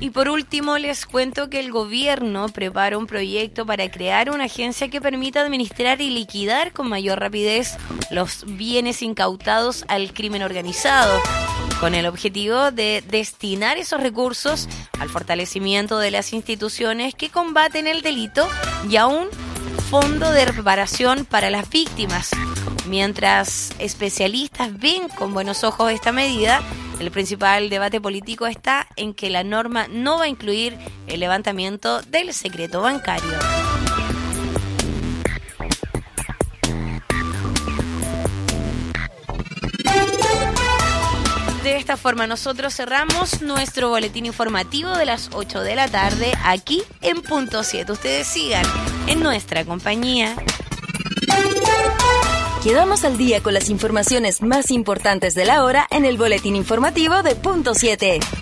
Y por último, les cuento que el gobierno prepara un proyecto para crear una agencia que permita administrar y liquidar con mayor rapidez los bienes incautados al crimen organizado, con el objetivo de destinar esos recursos al fortalecimiento de las instituciones que combaten el delito y a un fondo de reparación para las víctimas. Mientras especialistas ven con buenos ojos esta medida, el principal debate político está en que la norma no va a incluir el levantamiento del secreto bancario. De esta forma nosotros cerramos nuestro boletín informativo de las 8 de la tarde aquí en Punto 7. Ustedes sigan en nuestra compañía. Quedamos al día con las informaciones más importantes de la hora en el boletín informativo de Punto 7.